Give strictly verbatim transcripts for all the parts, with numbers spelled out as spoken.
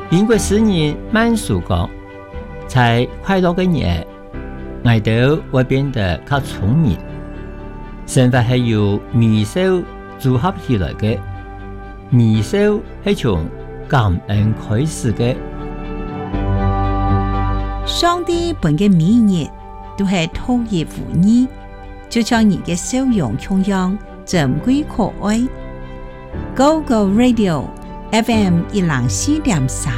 英國詩人曼殊講，在快樂的日，我哋會變得較聰明。生活係由微笑組合起來嘅，微笑係從感恩開始嘅。 上帝本嘅每日都係托葉護義，就像人嘅笑容同樣珍貴可愛。Go Go Radio F M 一零四點三。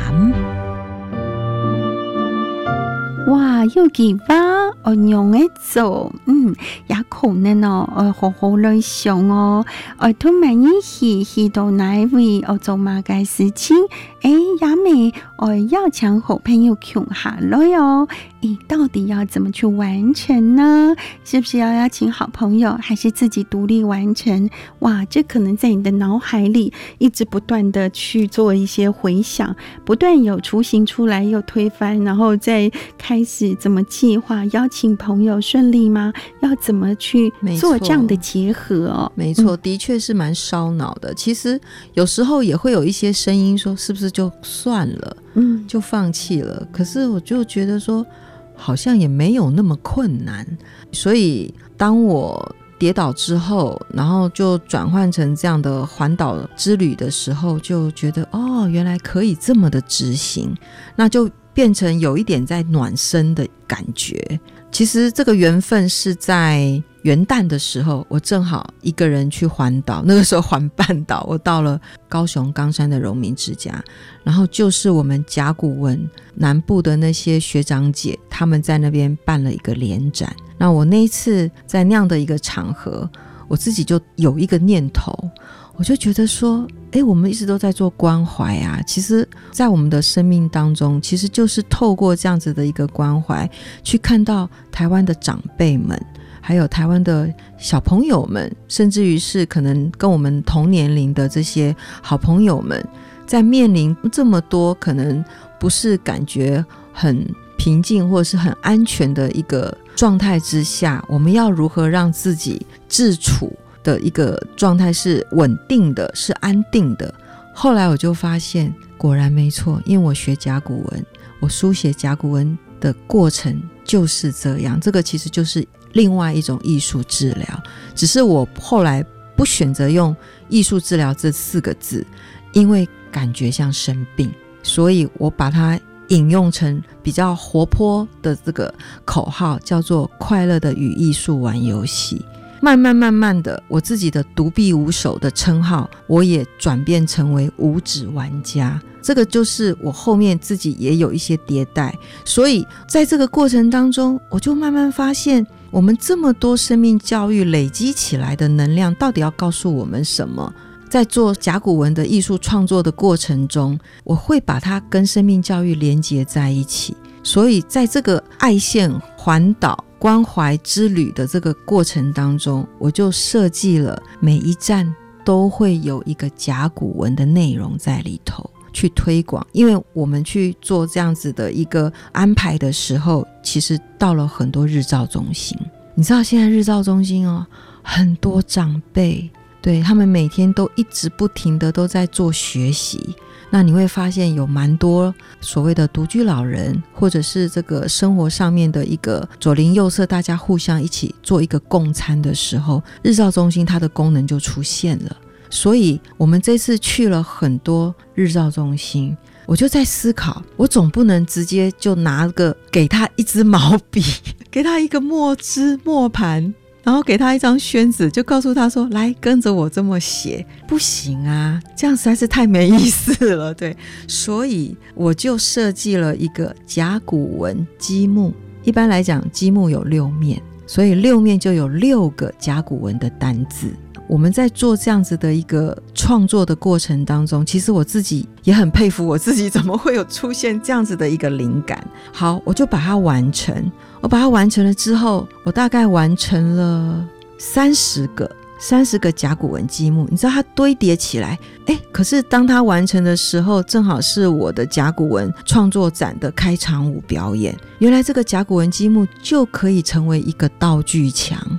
哇，有幾把我用嘅做，嗯，也可能哦，我好好嚟想哦，我都萬一去去到哪位我做乜嘅事情，誒，也未我要請好朋友窮下來哦，誒，到底要怎麼去完成呢？是不是要邀請好朋友，還是自己獨立完成？哇，這可能在你的腦海裡一直不斷的去做一些回想，不斷有雛形出來又推翻，然後再開始怎麼計劃，邀請朋友順利嗎？要怎麼去做這樣的結合哦？ 沒錯，的確是蠻燒腦的。其實有時候也會有一些聲音說，是不是就算了，嗯，就放棄了。可是我就覺得說，好像也沒有那麼困難。所以當我跌倒之後，然後就轉換成這樣的環島之旅的時候，就覺得哦，原來可以這麼的執行，那就變成有一點在暖身的感覺。其實這個緣分是在元旦的時候，我正好一個人去環島，那個時候環半島，我到了高雄岡山的榮民之家，然後就是我們甲骨文南部的那些學長姐，他們在那邊辦了一個聯展。那我那一次在那樣的一個場合，我自己就有一個念頭，我就覺得說，誒，我們一直都在做關懷啊，其實在我們的生命當中，其實就是透過這樣子的一個關懷，去看到台灣的長輩們，還有台灣的小朋友們，甚至於是可能跟我們同年齡的這些好朋友們，在面臨這麼多可能不是感覺很平靜或者是很安全的一個狀態之下，我們要如何讓自己自處的一個狀態是穩定的，是安定的。後來我就發現果然沒錯，因為我學甲骨文，我書寫甲骨文的過程就是這樣，這個其實就是另外一種藝術治療，只是我後來不選擇用藝術治療這四個字，因為感覺像生病，所以我把它引用成比較活潑的這個口號，叫做快樂的與藝術玩遊戲。慢慢慢慢的，我自己的獨臂無手的稱號，我也轉變成為無指玩家。這個就是我後面自己也有一些迭代，所以在這個過程當中，我就慢慢發現，我們這麼多生命教育累積起來的能量，到底要告訴我們什麼？在做甲骨文的藝術創作的過程中，我會把它跟生命教育連結在一起。所以在這個愛線環島關懷之旅的這個過程當中，我就設計了每一站都會有一個甲骨文的內容在裡頭去推廣。因為我們去做這樣子的一個安排的時候，其實到了很多日照中心，你知道現在日照中心哦，很多長輩，對，他們每天都一直不停的都在做學習。那你會發現有蠻多所謂的獨居老人，或者是這個生活上面的一個左鄰右舍，大家互相一起做一個共餐的時候，日照中心它的功能就出現了。所以我們這次去了很多日照中心，我就在思考，我總不能直接就拿個給他一支毛筆，給他一個墨汁墨盤，然後給他一張宣紙，就告訴他說，來跟着我這麼寫。不行啊，這樣實在是太沒意思了。對，所以我就設計了一個甲骨文積木。一般來講，積木有六面，所以六面就有六個甲骨文的單字。我們在做這樣子的一個創作的過程當中，其實我自己也很佩服我自己，怎麼會有出現這樣子的一個靈感。好，我就把它完成。我把它完成了之後，我大概完成了三十個三十個甲骨文積木。你知道它堆疊起來，誒，可是當它完成的時候，正好是我的甲骨文創作展的開場舞表演。原來這個甲骨文積木就可以成為一個道具牆。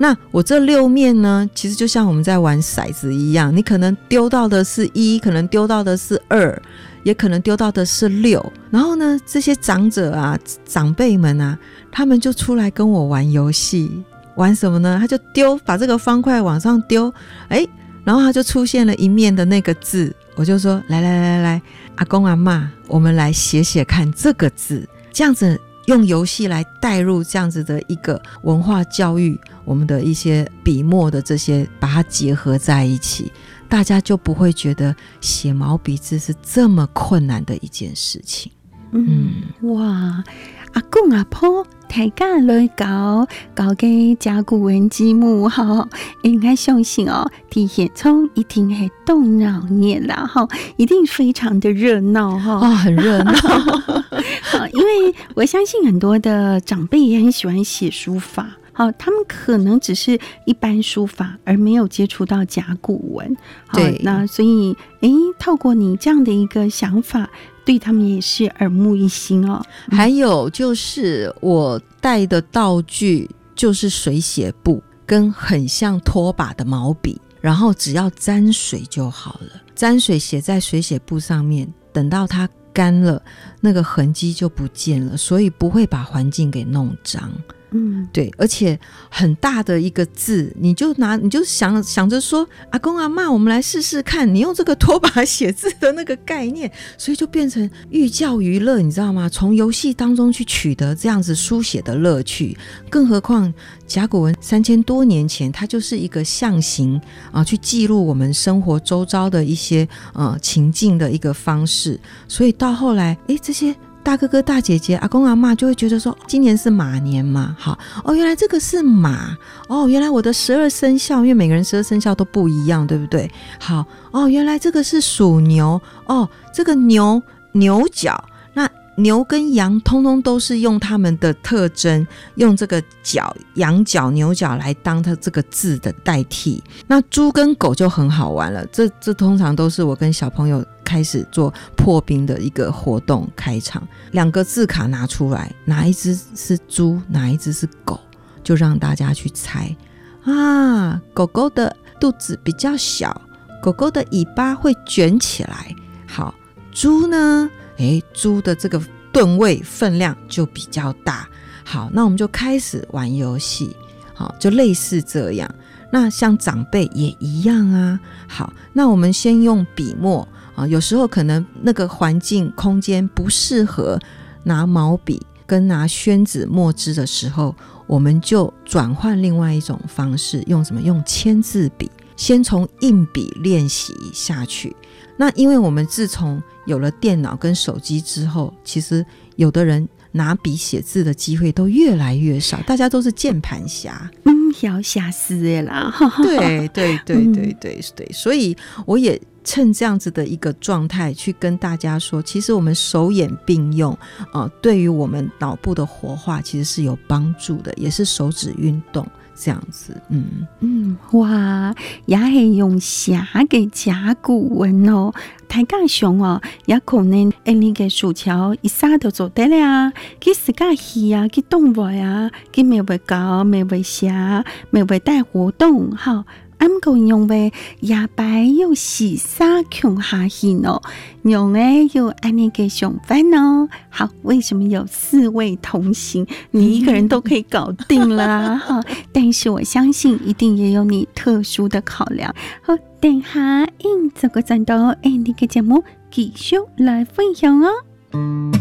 那我这六面呢，其实就像我们在玩骰子一样，你可能丢到的是一，可能丢到的是二，也可能丢到的是六。然后呢，这些长者啊，长辈们啊，他们就出来跟我玩游戏。玩什么呢？他就丢，把这个方块往上丢，哎，然后他就出现了一面的那个字，我就说来来来来，阿公阿嬷，我们来写写看这个字，这样子用游戏来带入这样子的一个文化教育，我们的一些笔墨的这些把它结合在一起，大家就不会觉得写毛笔字是这么困难的一件事情。 嗯，哇，阿公阿婆大家來搞搞嘅甲骨文節目哈，應該相信哦，啲現場一定係動腦熱啦哈，一定非常的熱鬧哈， 哦，很熱鬧因為我相信很多的長輩也很喜歡寫書法。好，他們可能只是一般書法，而沒有接觸到甲骨文。 對， 那所以，誒，透過你這樣的一個想法，對他們也是耳目一新哦。 還有就是我帶的道具就是水寫布跟很像拖把的毛筆，然後只要沾水就好了，沾水寫在水寫布上面，等到它乾了，那個痕跡就不見了，所以不會把環境給弄髒。嗯，对，而且很大的一个字，你就拿，你就想想着说，阿公阿嬷，我们来试试看，你用这个拖把写字的那个概念，所以就变成寓教于乐，你知道吗？从游戏当中去取得这样子书写的乐趣，更何况甲骨文三千多年前，它就是一个象形啊，去记录我们生活周遭的一些呃情境的一个方式，所以到后来，哎，这些大哥哥大姐姐阿公阿嬷就会觉得说，今年是马年嘛，好哦，原来这个是马哦，原来我的十二生肖，因为每个人十二生肖都不一样，对不对？好哦，原来这个是属牛哦，这个牛牛角，那牛跟羊通通都是用他们的特征，用这个角羊角牛角来当它这个字的代替。那猪跟狗就很好玩了，这这通常都是我跟小朋友开始做破冰的一个活动开场，两个字卡拿出来，哪一只是猪，哪一只是狗，就让大家去猜啊。狗狗的肚子比较小，狗狗的尾巴会卷起来。好，猪呢？诶，猪的这个吨位分量就比较大。好，那我们就开始玩游戏，好，就类似这样。那像长辈也一样啊。好，那我们先用笔墨啊，有时候可能那个环境空间不适合拿毛笔跟拿宣纸墨汁的时候，我们就转换另外一种方式，用什么？用签字笔，先从硬笔练习下去。那因为我们自从有了电脑跟手机之后，其实有的人拿笔写字的机会都越来越少，大家都是键盘侠。 嗯，要吓死的啦！ 对对对对对对，所以我也趁这样子的一个状态去跟大家说，其实我们手眼并用，呃，对于我们脑部的活化其实是有帮助的，也是手指运动。这样子，嗯嗯，哇，也係用寫嘅甲骨文哦，大家想哦，也可能誒你嘅薯條一下就做得啦，佢自家戲啊，佢動畫啊，佢咪會搞，咪會寫，咪會帶活動，好。I'm going 用嘅也擺要時沙強下去哦，用誒要按你嘅想法哦。好，為什麼有四位同行？你一個人都可以搞定啦哈！但是我相信一定也有你特殊的考量。好，等下因這個陣到誒你嘅節目繼續來分享哦。